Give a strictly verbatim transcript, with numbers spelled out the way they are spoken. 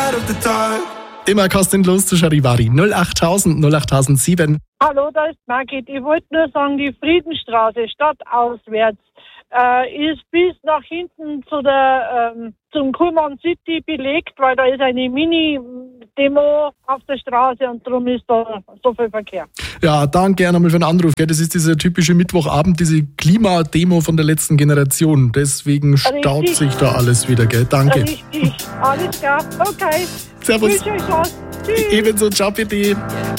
of the dark. Immer kostenlos zu Charivari. null acht null null acht sieben. Hallo, da ist Margit. Ich wollte nur sagen, die Friedenstraße stadtauswärts äh, ist bis nach hinten zu der ähm, zum Kuhlmann City belegt, weil da ist eine Mini-Demo auf der Straße und darum ist da so viel Verkehr. Ja, danke nochmal für den Anruf. Gell? Das ist dieser typische Mittwochabend, diese Klimademo von der letzten Generation. Deswegen staut Richtig. sich da alles wieder. Gell? Danke. Richtig, alles klar. Okay. Servus. Ich wünsche euch was. Tschüss. Ebenso, ciao bitte.